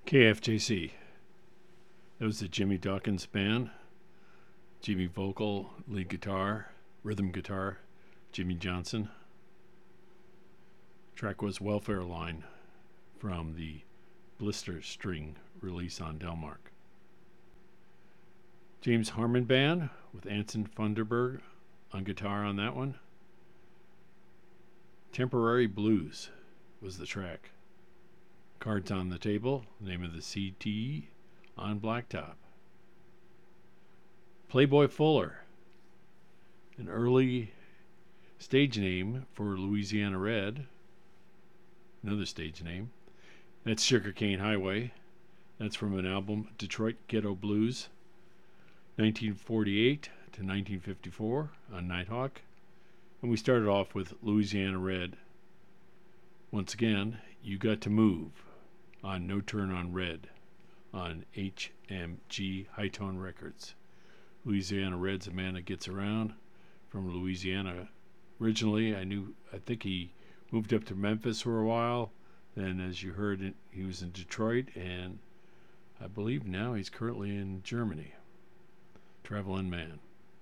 KFJC. That was the Jimmy Dawkins Band. Jimmy vocal, lead guitar, rhythm guitar, Jimmy Johnson. Track was Welfare Line from the Blister String release on Delmark. James Harmon Band with Anson Funderburg on guitar on that one. Temporary Blues was the track. Cards on the Table, name of the CD on Blacktop. Playboy Fuller, an early stage name for Louisiana Red, another stage name. That's Sugarcane Highway. That's from an album, Detroit Ghetto Blues, 1948 to 1954 on Nighthawk. And we started off with Louisiana Red. Once again, You Got to Move on No Turn on Red on HMG High-Tone Records. Louisiana Red's Amanda Gets Around from Louisiana. Originally, I think he moved up to Memphis for a while. Then, as you heard, he was in Detroit, and I believe now he's currently in Germany. Traveling Man.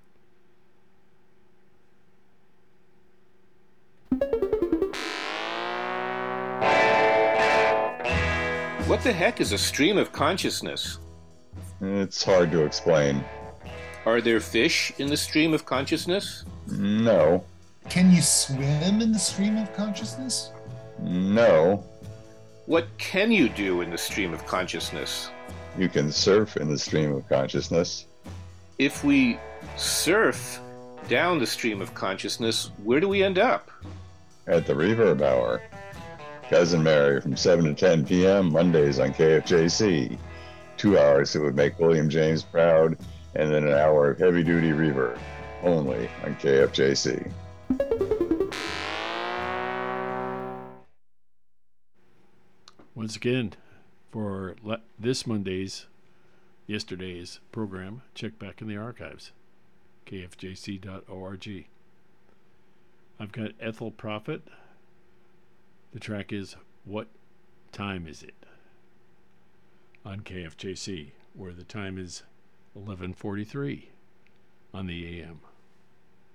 What the heck is a stream of consciousness? It's hard to explain. Are there fish in the stream of consciousness? No. Can you swim in the stream of consciousness? No. What can you do in the stream of consciousness? You can surf in the stream of consciousness. If we surf down the stream of consciousness, where do we end up? At the Reverb Hour. Cousin Mary from 7 to 10 p.m. Mondays on KFJC. 2 hours that would make William James proud, and then an hour of heavy-duty reverb, only on KFJC. Once again, for yesterday's program, check back in the archives, kfjc.org. I've got Ethel Prophet. The track is What Time Is It? On KFJC, where the time is 11:43 on the AM.